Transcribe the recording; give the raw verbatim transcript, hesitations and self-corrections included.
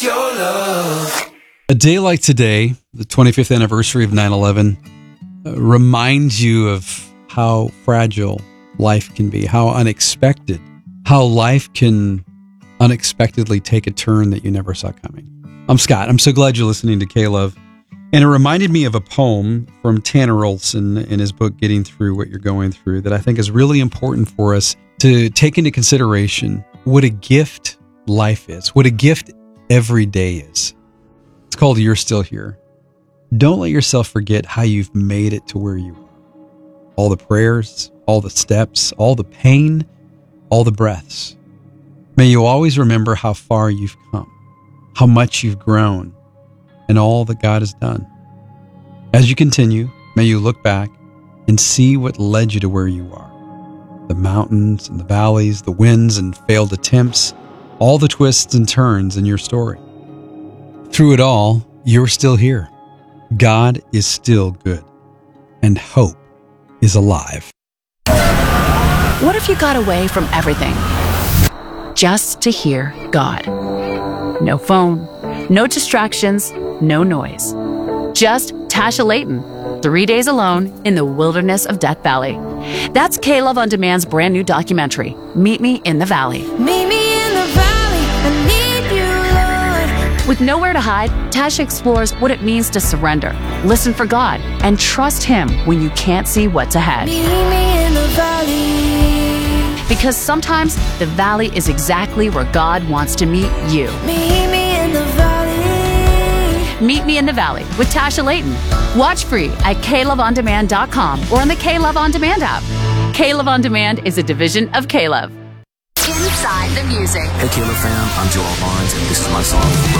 your love. A day like today, the twenty-fifth anniversary of nine eleven, uh, reminds you of how fragile life can be, how unexpected, how life can unexpectedly take a turn that you never saw coming. I'm Scott. I'm so glad you're listening to K-Love. And it reminded me of a poem from Tanner Olson in his book, Getting Through What You're Going Through, that I think is really important for us to take into consideration what a gift life is, what a gift every day is. It's called You're Still Here. Don't let yourself forget how you've made it to where you are. All the prayers, all the steps, all the pain, all the breaths. May you always remember how far you've come, how much you've grown, and all that God has done. As you continue, may you look back and see what led you to where you are. The mountains and the valleys, the wins and failed attempts, all the twists and turns in your story. Through it all, you're still here. God is still good, and hope is alive. What if you got away from everything just to hear God? No phone, no distractions, no noise. Just Tasha Layton, three days alone in the wilderness of Death Valley. That's K-Love On Demand's brand new documentary, Meet Me in the Valley. Meet me in the valley, I need you, Lord. With nowhere to hide, Tasha explores what it means to surrender, listen for God, and trust Him when you can't see what's ahead. Meet me in the valley. Because sometimes the valley is exactly where God wants to meet you. Meet me in the valley. Meet Me in the Valley with Tasha Layton. Watch free at K Love On Demand dot com or on the K-Love On Demand app. K-Love On Demand is a division of K-Love. Inside the music. Hey, K-Love fam, I'm Joel Barnes, and this is my song.